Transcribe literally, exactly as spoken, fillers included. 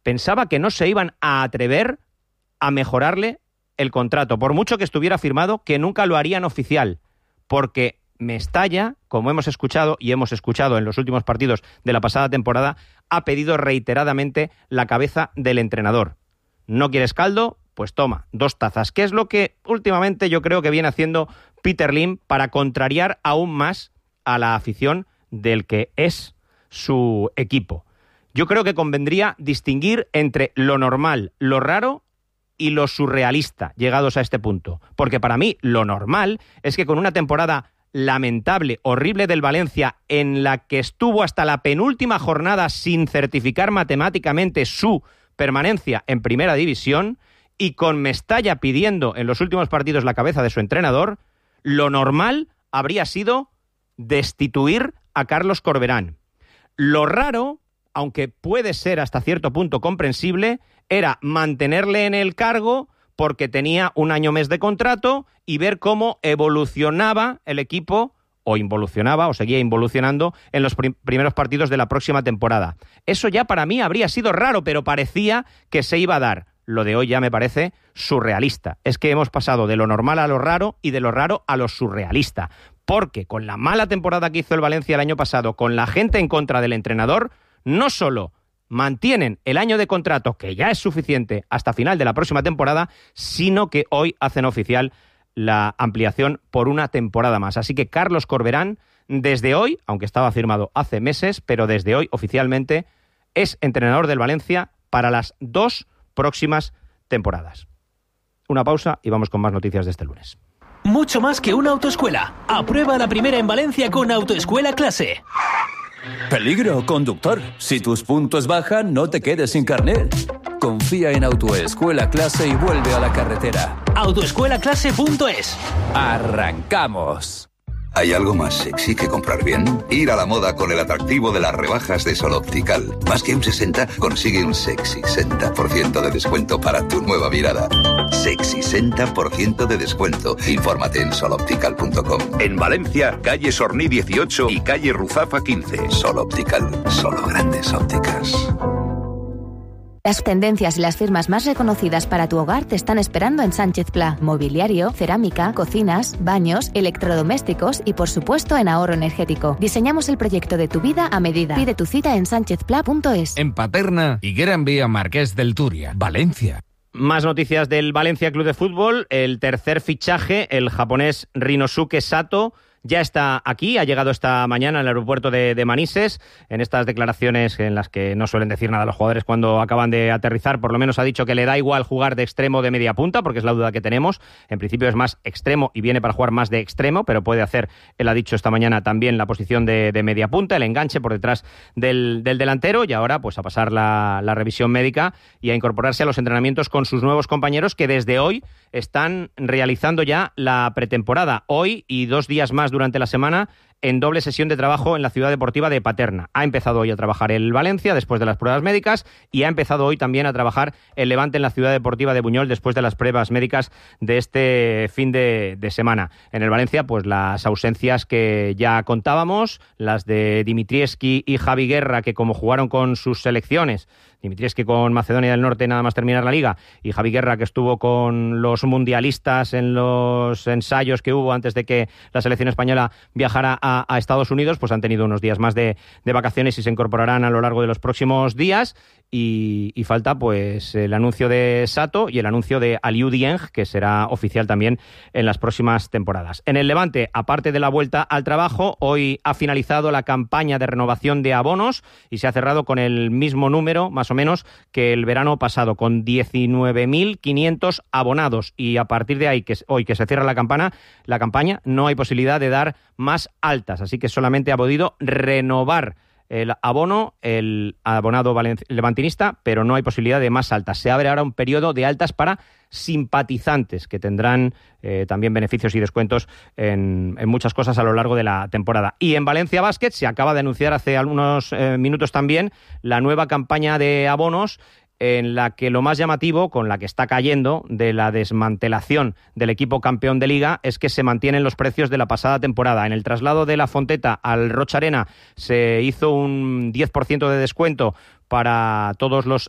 pensaba que no se iban a atrever a mejorarle el contrato, por mucho que estuviera firmado, que nunca lo harían oficial, porque Mestalla, como hemos escuchado y hemos escuchado en los últimos partidos de la pasada temporada, ha pedido reiteradamente la cabeza del entrenador. ¿No quieres caldo? Pues toma, dos tazas, que es lo que últimamente yo creo que viene haciendo Peter Lim para contrariar aún más a la afición del que es su equipo. Yo creo que convendría distinguir entre lo normal, lo raro y lo surrealista, llegados a este punto. Porque para mí lo normal es que con una temporada lamentable, horrible del Valencia, en la que estuvo hasta la penúltima jornada sin certificar matemáticamente su permanencia en Primera División, y con Mestalla pidiendo en los últimos partidos la cabeza de su entrenador, lo normal habría sido destituir a Carlos Corberán. Lo raro, aunque puede ser hasta cierto punto comprensible, era mantenerle en el cargo porque tenía un año mes de contrato y ver cómo evolucionaba el equipo, o involucionaba, o seguía involucionando en los prim- primeros partidos de la próxima temporada. Eso ya para mí habría sido raro, pero parecía que se iba a dar. Lo de hoy ya me parece surrealista. Es que hemos pasado de lo normal a lo raro y de lo raro a lo surrealista. Porque con la mala temporada que hizo el Valencia el año pasado, con la gente en contra del entrenador, no solo mantienen el año de contrato, que ya es suficiente hasta final de la próxima temporada, sino que hoy hacen oficial la ampliación por una temporada más. Así que Carlos Corberán, desde hoy, aunque estaba firmado hace meses, pero desde hoy oficialmente es entrenador del Valencia para las dos próximas temporadas. Una pausa y vamos con más noticias de este lunes. Mucho más que una autoescuela. Aprueba la primera en Valencia con Autoescuela Clase. Peligro, conductor. Si tus puntos bajan, no te quedes sin carnet. Confía en Autoescuela Clase y vuelve a la carretera. autoescuela clase punto es. ¡Arrancamos! ¿Hay algo más sexy que comprar bien? Ir a la moda con el atractivo de las rebajas de Sol Optical. Más que un sesenta, consigue un sexy sesenta por ciento de descuento para tu nueva mirada. Sexy sesenta por ciento de descuento. Infórmate en sol optical punto com. En Valencia, calle Sorní dieciocho y calle Ruzafa quince. Sol Optical, solo grandes ópticas. Las tendencias y las firmas más reconocidas para tu hogar te están esperando en Sánchez Pla. Mobiliario, cerámica, cocinas, baños, electrodomésticos y, por supuesto, en ahorro energético. Diseñamos el proyecto de tu vida a medida. Pide tu cita en sánchez pla punto es. En Paterna y Gran Vía Marqués del Turia, Valencia. Más noticias del Valencia Club de Fútbol. El tercer fichaje, el japonés Rinosuke Sato, ya está aquí, ha llegado esta mañana al aeropuerto de, de Manises. En estas declaraciones en las que no suelen decir nada los jugadores cuando acaban de aterrizar, por lo menos ha dicho que le da igual jugar de extremo o de media punta, porque es la duda que tenemos. En principio es más extremo y viene para jugar más de extremo, pero puede hacer, él ha dicho esta mañana, también la posición de, de media punta, el enganche por detrás del, del delantero, y ahora pues a pasar la, la revisión médica y a incorporarse a los entrenamientos con sus nuevos compañeros, que desde hoy están realizando ya la pretemporada. Hoy y dos días más durante la semana en doble sesión de trabajo en la ciudad deportiva de Paterna. Ha empezado hoy a trabajar el Valencia después de las pruebas médicas y ha empezado hoy también a trabajar el Levante en la ciudad deportiva de Buñol después de las pruebas médicas de este fin de, de semana. En el Valencia, pues las ausencias que ya contábamos, las de Dimitrievski y Javi Guerra, que como jugaron con sus selecciones, Dimitrievski con Macedonia del Norte nada más terminar la liga, y Javi Guerra, que estuvo con los mundialistas en los ensayos que hubo antes de que la selección española viajara a, a Estados Unidos, pues han tenido unos días más de, de vacaciones y se incorporarán a lo largo de los próximos días. Y, y falta pues el anuncio de Sato y el anuncio de Aliou Dieng, que será oficial también en las próximas temporadas. En el Levante, aparte de la vuelta al trabajo, hoy ha finalizado la campaña de renovación de abonos y se ha cerrado con el mismo número, más o menos, que el verano pasado, con diecinueve mil quinientos abonados. Y a partir de ahí, que hoy que se cierra la campana, la campaña, no hay posibilidad de dar más altas, así que solamente ha podido renovar el abono, el abonado valencia, levantinista, pero no hay posibilidad de más altas. Se abre ahora un periodo de altas para simpatizantes, que tendrán eh, también beneficios y descuentos en, en muchas cosas a lo largo de la temporada. Y en Valencia Basket se acaba de anunciar hace algunos eh, minutos también la nueva campaña de abonos, en la que lo más llamativo, con la que está cayendo de la desmantelación del equipo campeón de Liga, es que se mantienen los precios de la pasada temporada. En el traslado de la Fonteta al Rocha Arena se hizo un diez por ciento de descuento para todos los